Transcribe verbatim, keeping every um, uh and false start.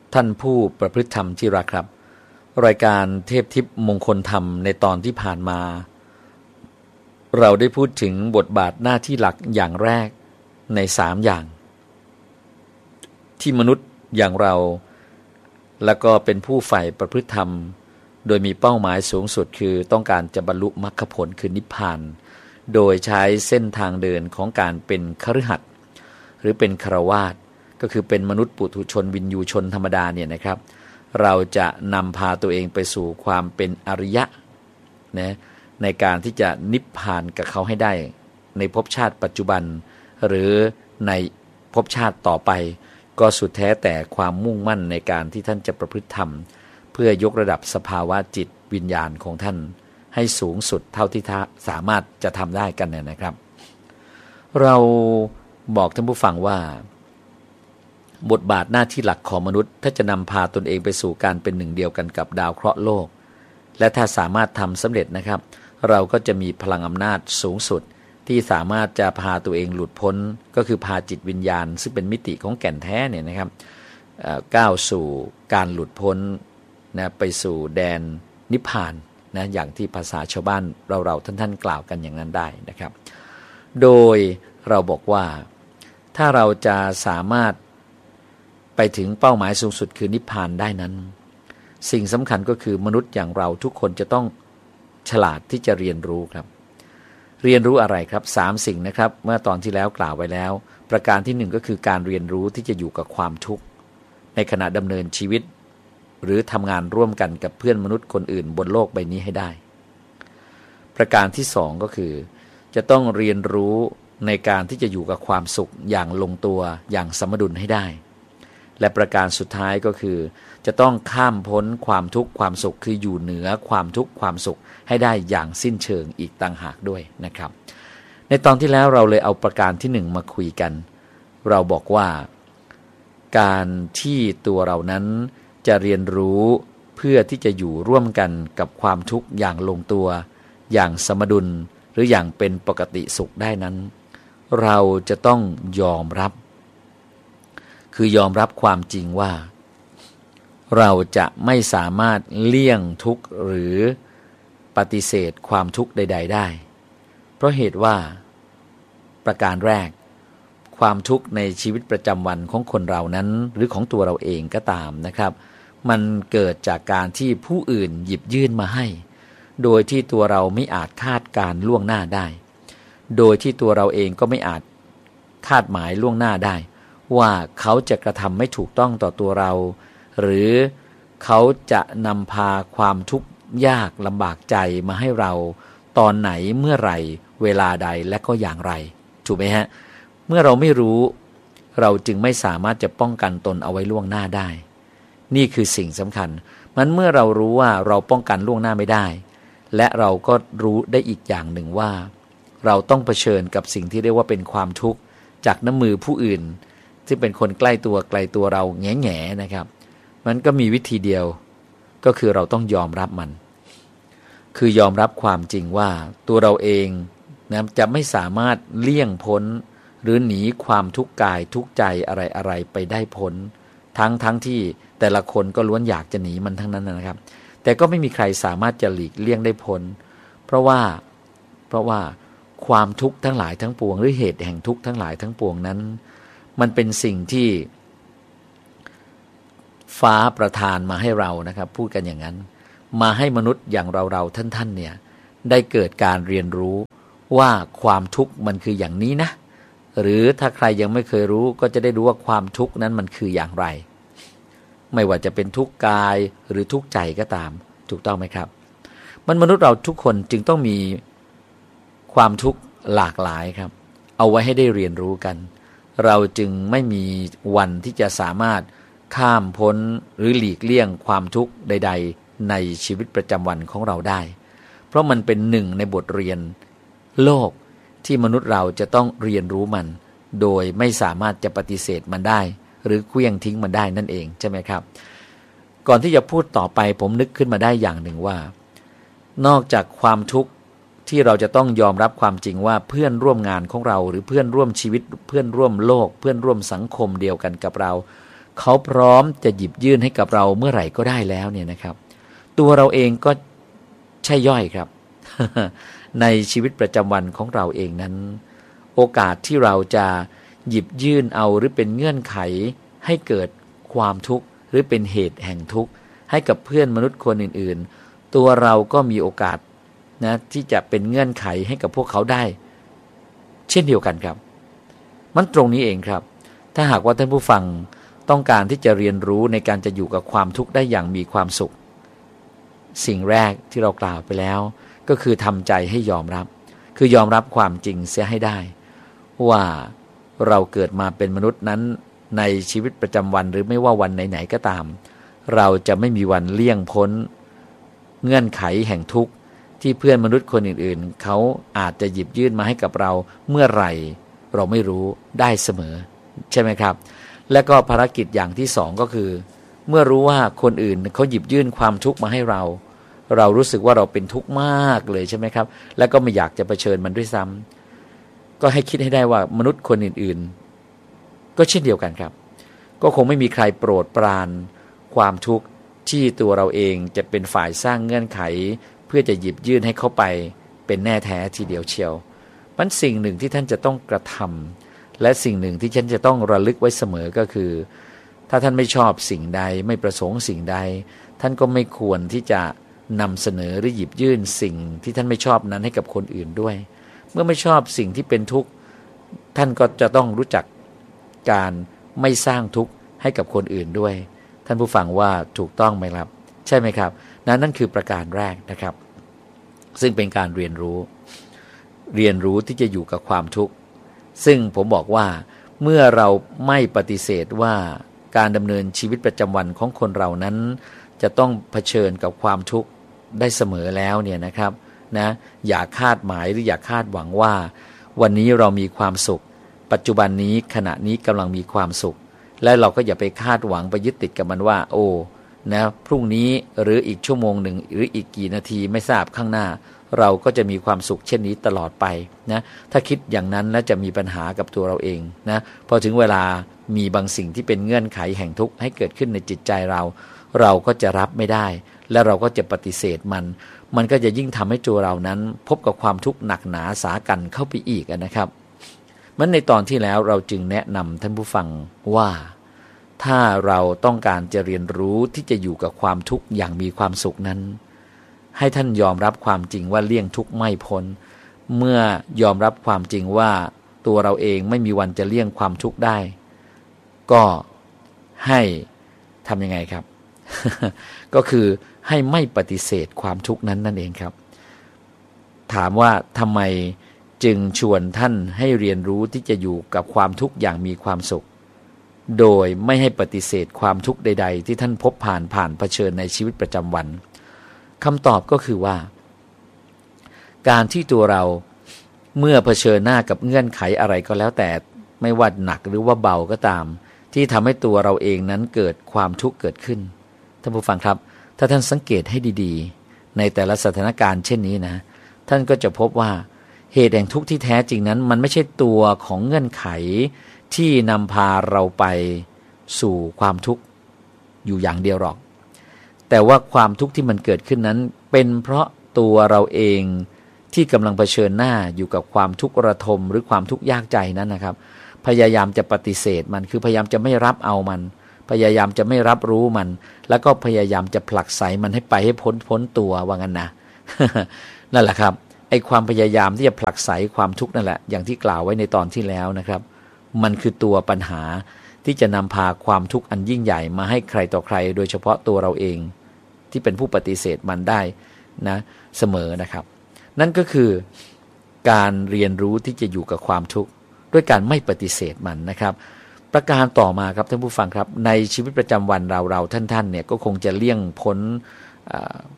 ท่านผู้ประพฤติธรรมที่รักครับรายการเทพทิพย์มงคลธรรมในตอนที่ผ่านมาเราได้พูดถึงบทบาทหน้าที่หลักอย่างแรกในสามอย่างที่มนุษย์อย่างเราแล้วก็เป็นผู้ใฝ่ประพฤติธรรมโดยมีเป้าหมายสูงสุดคือต้องการจะบรรลุมรรคผลคือนิพพานโดยใช้เส้นทางเดินของการเป็นคฤหัสถ์หรือเป็นฆราวาสก็คือเป็นมนุษย์ปุถุชนวินยูชนธรรมดาเนี่ยนะครับเราจะนำพาตัวเองไปสู่ความเป็นอริยะนะในการที่จะนิพพานกับเขาให้ได้ในภพชาติปัจจุบันหรือในภพชาติต่อไปก็สุดแท้แต่ความมุ่งมั่นในการที่ท่านจะประพฤติธรรมเพื่อยกระดับสภาวะจิตวิญญาณของท่านให้สูงสุดเท่าที่สามารถจะทำได้กันเนี่ยนะครับเราบอกท่านผู้ฟังว่าบทบาทหน้าที่หลักของมนุษย์ถ้าจะนำพาตนเองไปสู่การเป็นหนึ่งเดียวกันกับดาวเคราะห์โลกและถ้าสามารถทำสำเร็จนะครับเราก็จะมีพลังอำนาจสูงสุดที่สามารถจะพาตัวเองหลุดพ้นก็คือพาจิตวิญญาณซึ่งเป็นมิติของแก่นแท้เนี่ยนะครับก้าวสู่การหลุดพ้นนะไปสู่แดนนิพพานนะอย่างที่ภาษาชาวบ้านเราเราท่านๆกล่าวกันอย่างนั้นได้นะครับโดยเราบอกว่าถ้าเราจะสามารถไปถึงเป้าหมายสูงสุดคือนิพพานได้นั้นสิ่งสำคัญก็คือมนุษย์อย่างเราทุกคนจะต้องฉลาดที่จะเรียนรู้ครับเรียนรู้อะไรครับสามสิ่งนะครับเมื่อตอนที่แล้วกล่าวไว้แล้วประการที่หนึ่งก็คือการเรียนรู้ที่จะอยู่กับความทุกข์ในขณะดำเนินชีวิตหรือทำงานร่วมกันกับเพื่อนมนุษย์คนอื่นบนโลกใบนี้ให้ได้ประการที่สองก็คือจะต้องเรียนรู้ในการที่จะอยู่กับความสุขอย่างลงตัวอย่างสมดุลให้ได้และประการสุดท้ายก็คือจะต้องข้ามพ้นความทุกข์ความสุขคืออยู่เหนือความทุกข์ความสุขให้ได้อย่างสิ้นเชิงอีกต่างหากด้วยนะครับในตอนที่แล้วเราเลยเอาประการที่หนึ่งมาคุยกันเราบอกว่าการที่ตัวเรานั้นจะเรียนรู้เพื่อที่จะอยู่ร่วมกันกับความทุกข์อย่างลงตัวอย่างสมดุลหรืออย่างเป็นปกติสุขได้นั้นเราจะต้องยอมรับคือยอมรับความจริงว่าเราจะไม่สามารถเลี่ยงทุกข์หรือปฏิเสธความทุกข์ใดๆได้เพราะเหตุว่าประการแรกความทุกข์ในชีวิตประจำวันของคนเรานั้นหรือของตัวเราเองก็ตามนะครับมันเกิดจากการที่ผู้อื่นหยิบยื่นมาให้โดยที่ตัวเราไม่อาจคาดการล่วงหน้าได้โดยที่ตัวเราเองก็ไม่อาจคาดหมายล่วงหน้าได้ว่าเขาจะกระทำไม่ถูกต้องต่อตัวเราหรือเขาจะนำพาความทุกข์ยากลำบากใจมาให้เราตอนไหนเมื่อไหร่เวลาใดและก็อย่างไรถูกไหมฮะเมื่อเราไม่รู้เราจึงไม่สามารถจะป้องกันตนเอาไว้ล่วงหน้าได้นี่คือสิ่งสำคัญมันเมื่อเรารู้ว่าเราป้องกันล่วงหน้าไม่ได้และเราก็รู้ได้อีกอย่างหนึ่งว่าเราต้องเผชิญกับสิ่งที่เรียกว่าเป็นความทุกข์จากน้ำมือผู้อื่นที่เป็นคนใกล้ตัวไกลตัวเราแง่แง่นะครับมันก็มีวิธีเดียวก็คือเราต้องยอมรับมันคือยอมรับความจริงว่าตัวเราเองนะจะไม่สามารถเลี่ยงพ้นหรือหนีความทุกข์กายทุกข์ใจอะไรอะไรไปได้พ้นทั้งทั้งที่แต่ละคนก็ล้วนอยากจะหนีมันทั้งนั้นนะครับแต่ก็ไม่มีใครสามารถจะหลีกเลี่ยงได้พ้นเพราะว่าเพราะว่าความทุกข์ทั้งหลายทั้งปวงหรือเหตุแห่งทุกข์ทั้งหลายทั้งปวงนั้นมันเป็นสิ่งที่ฟ้าประทานมาให้เรานะครับพูดกันอย่างนั้นมาให้มนุษย์อย่างเราเราท่านๆเนี่ยได้เกิดการเรียนรู้ว่าความทุกข์มันคืออย่างนี้นะหรือถ้าใครยังไม่เคยรู้ก็จะได้รู้ว่าความทุกข์นั้นมันคืออย่างไรไม่ว่าจะเป็นทุกข์กายหรือทุกข์ใจก็ตามถูกต้องไหมครับมันมนุษย์เราทุกคนจึงต้องมีความทุกข์หลากหลายครับเอาไว้ให้ได้เรียนรู้กันเราจึงไม่มีวันที่จะสามารถข้ามพ้นหรือหลีกเลี่ยงความทุกข์ใดๆในชีวิตประจำวันของเราได้เพราะมันเป็นหนึ่งในบทเรียนโลกที่มนุษย์เราจะต้องเรียนรู้มันโดยไม่สามารถจะปฏิเสธมันได้หรือเคลื่องทิ้งมันได้นั่นเองใช่ไหมครับก่อนที่จะพูดต่อไปผมนึกขึ้นมาได้อย่างหนึ่งว่านอกจากความทุกข์ที่เราจะต้องยอมรับความจริงว่าเพื่อนร่วมงานของเราหรือเพื่อนร่วมชีวิตเพื่อนร่วมโลกเพื่อนร่วมสังคมเดียวกันกับเราเขาพร้อมจะหยิบยื่นให้กับเราเมื่อไหร่ก็ได้แล้วเนี่ยนะครับตัวเราเองก็ใช่ย่อยครับ ในชีวิตประจำวันของเราเองนั้นโอกาสที่เราจะหยิบยื่นเอาหรือเป็นเงื่อนไขให้เกิดความทุกข์หรือเป็นเหตุแห่งทุกข์ให้กับเพื่อนมนุษย์คนอื่นๆตัวเราก็มีโอกาสนะที่จะเป็นเงื่อนไขให้กับพวกเขาได้เช่นเดียวกันครับมันตรงนี้เองครับถ้าหากว่าท่านผู้ฟังต้องการที่จะเรียนรู้ในการจะอยู่กับความทุกข์ได้อย่างมีความสุขสิ่งแรกที่เรากล่าวไปแล้วก็คือทำใจให้ยอมรับคือยอมรับความจริงเสียให้ได้ว่าเราเกิดมาเป็นมนุษย์นั้นในชีวิตประจำวันหรือไม่ว่าวันไหนๆก็ตามเราจะไม่มีวันเลี่ยงพ้นเงื่อนไขแห่งทุกข์ที่เพื่อนมนุษย์คนอื่นๆเขาอาจจะหยิบยื่นมาให้กับเราเมื่อไหร่เราไม่รู้ได้เสมอใช่ไหมครับและก็ภารกิจอย่างที่สองก็คือเมื่อรู้ว่าคนอื่นเขาหยิบยื่นความทุกข์มาให้เราเรารู้สึกว่าเราเป็นทุกข์มากเลยใช่ไหมครับแล้วก็ไม่อยากจะเผชิญมันด้วยซ้ำก็ให้คิดให้ได้ว่ามนุษย์คนอื่นๆก็เช่นเดียวกันครับก็คงไม่มีใครโปรดปรานความทุกข์ที่ตัวเราเองจะเป็นฝ่ายสร้างเงื่อนไขเพื่อจะหยิบยื่นให้เขาไปเป็นแน่แท้ทีเดียวเชียวมันสิ่งหนึ่งที่ท่านจะต้องกระทำและสิ่งหนึ่งที่ฉันจะต้องระลึกไว้เสมอก็คือถ้าท่านไม่ชอบสิ่งใดไม่ประสงค์สิ่งใดท่านก็ไม่ควรที่จะนำเสนอหรือหยิบยื่นสิ่งที่ท่านไม่ชอบนั้นให้กับคนอื่นด้วยเมื่อไม่ชอบสิ่งที่เป็นทุกข์ท่านก็จะต้องรู้จักการไม่สร้างทุกข์ให้กับคนอื่นด้วยท่านผู้ฟังว่าถูกต้องไหมครับใช่ไหมครับนั่นนั่นคือประการแรกนะครับซึ่งเป็นการเรียนรู้เรียนรู้ที่จะอยู่กับความทุกข์ซึ่งผมบอกว่าเมื่อเราไม่ปฏิเสธว่าการดำเนินชีวิตประจำวันของคนเรานั้นจะต้องเผชิญกับความทุกข์ได้เสมอแล้วเนี่ยนะครับนะอย่าคาดหมายหรืออย่าคาดหวังว่าวันนี้เรามีความสุขปัจจุบันนี้ขณะนี้กำลังมีความสุขและเราก็อย่าไปคาดหวังไปยึดติดกับมันว่าโอ้นะพรุ่งนี้หรืออีกชั่วโมงหนึ่งหรืออีกกี่นาทีไม่ทราบข้างหน้าเราก็จะมีความสุขเช่นนี้ตลอดไปนะถ้าคิดอย่างนั้นแล้วจะมีปัญหากับตัวเราเองนะพอถึงเวลามีบางสิ่งที่เป็นเงื่อนไขแห่งทุกข์ให้เกิดขึ้นในจิตใจเราเราก็จะรับไม่ได้และเราก็จะปฏิเสธมันมันก็จะยิ่งทำให้ตัวเรานั้นพบกับความทุกข์หนักหนาสากันเข้าไปอีกนะครับมันในตอนที่แล้วเราจึงแนะนำท่านผู้ฟังว่าถ้าเราต้องการจะเรียนรู้ที่จะอยู่กับความทุกข์อย่างมีความสุขนั้นให้ท่านยอมรับความจริงว่าเลี่ยงทุกข์ไม่พ้นเมื่อยอมรับความจริงว่าตัวเราเองไม่มีวันจะเลี่ยงความทุกข์ได้ก็ให้ทำยังไงครับ ก็คือให้ไม่ปฏิเสธความทุกข์นั้นนั่นเองครับถามว่าทำไมจึงชวนท่านให้เรียนรู้ที่จะอยู่กับความทุกข์อย่างมีความสุขโดยไม่ให้ปฏิเสธความทุกข์ใดๆที่ท่านพบผ่านผ่านเผชิญในชีวิตประจำวันคำตอบก็คือว่าการที่ตัวเราเมื่อเผชิญหน้ากับเงื่อนไขอะไรก็แล้วแต่ไม่ว่าหนักหรือว่าเบาก็ตามที่ทำให้ตัวเราเองนั้นเกิดความทุกข์เกิดขึ้นท่านผู้ฟังครับถ้าท่านสังเกตให้ดีๆในแต่ละสถานการณ์เช่นนี้นะท่านก็จะพบว่าเหตุแห่งทุกข์ที่แท้จริงนั้นมันไม่ใช่ตัวของเงื่อนไขที่นำพาเราไปสู่ความทุกข์อยู่อย่างเดียวหรอกแต่ว่าความทุกข์ที่มันเกิดขึ้นนั้นเป็นเพราะตัวเราเองที่กำลังเผชิญหน้าอยู่กับความทุกข์ระทมหรือความทุกข์ยากใจนั้นนะครับพยายามจะปฏิเสธมันคือพยายามจะไม่รับเอามันพยายามจะไม่รับรู้มันแล้วก็พยายามจะผลักไสมันให้ไปให้พ้นพ้นตัวว่างั้นนะ นั่นแหละครับไอ้ความพยายามที่จะผลักไสความทุกข์นั่นแหละอย่างที่กล่าวไว้ในตอนที่แล้วนะครับมันคือตัวปัญหาที่จะนำพาความทุกข์อันยิ่งใหญ่มาให้ใครต่อใครโดยเฉพาะตัวเราเองที่เป็นผู้ปฏิเสธมันได้นะเสมอนะครับนั่นก็คือการเรียนรู้ที่จะอยู่กับความทุกข์ด้วยการไม่ปฏิเสธมันนะครับประการต่อมาครับท่านผู้ฟังครับในชีวิตประจำวันเราเราท่านๆเนี่ยก็คงจะเลี่ยงพ้น